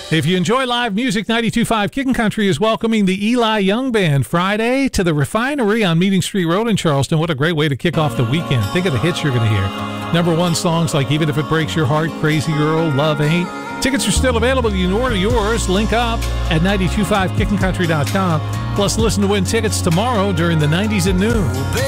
If you enjoy live music, 92.5 Kickin' Country is welcoming the Eli Young Band Friday to the Refinery on Meeting Street Road in Charleston. What a great way to kick off the weekend. Think of the hits you're going to hear. #1 songs like Even If It Breaks Your Heart, Crazy Girl, Love Ain't. Tickets are still available. You can order yours. Link up at 925kickincountry.com. Plus, listen to win tickets tomorrow during the 90s at noon.